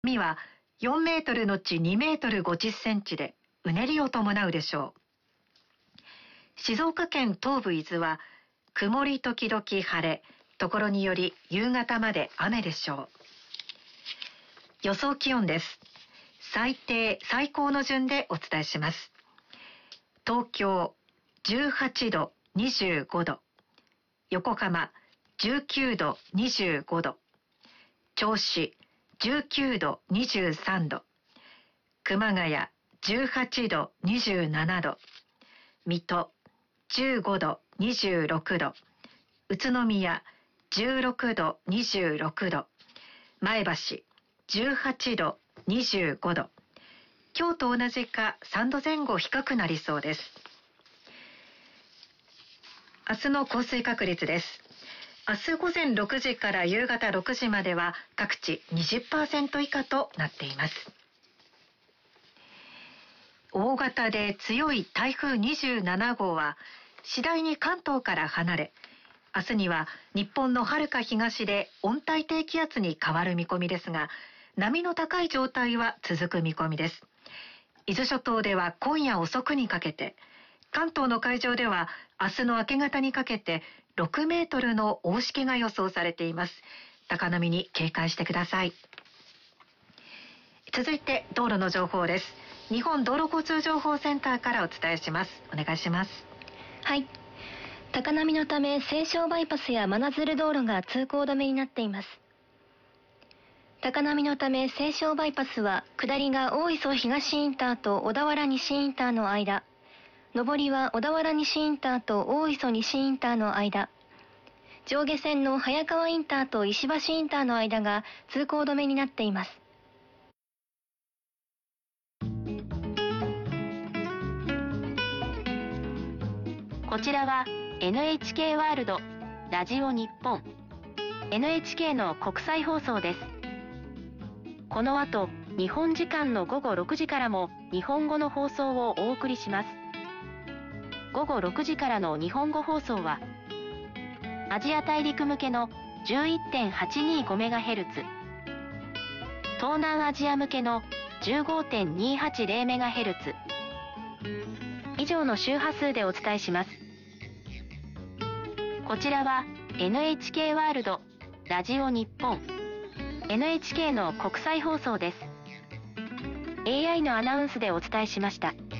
波は4メートルのち2メートル50センチでうねりを伴うでしょう。静岡県東部伊豆は曇り時々晴れ、ところにより夕方まで雨でしょう。予想気温です。最低最高の順でお伝えします。東京18度25度、横浜19度25度、銚子19度23度、熊谷18度27度、水戸15度26度、宇都宮16度26度、前橋18度25度、今日と同じか3度前後低くなりそうです。明日の降水確率です。明日午前6時から夕方6時までは各地 20% 以下となっています。大型で強い台風27号は次第に関東から離れ、明日には日本の遥か東で温帯低気圧に変わる見込みですが、波の高い状態は続く見込みです。伊豆諸島では今夜遅くにかけて、関東の海上では明日の明け方にかけて6メートルの大しけが予想されています。高波に警戒してください。続いて道路の情報です。日本道路交通情報センターからお伝えします。お願いします。 はい。高波のため西湘バイパスや真鶴道路が通行止めになっています。高波のため西湘バイパスは下りが大磯東インターと小田原西インターの間、上りは小田原西インターと大磯西インターの間、上下線の早川インターと石橋インターの間が通行止めになっています。 こちらは NHK ワールドラジオ日本 NHK の国際放送です。この後、日本時間の午後6時からも日本語の放送をお送りします。午後6時からの日本語放送は、アジア大陸向けの 11.825MHz、東南アジア向けの 15.280MHz、以上の周波数でお伝えします。こちらは NHK ワールドラジオ日本 NHK の国際放送です。AI のアナウンスでお伝えしました。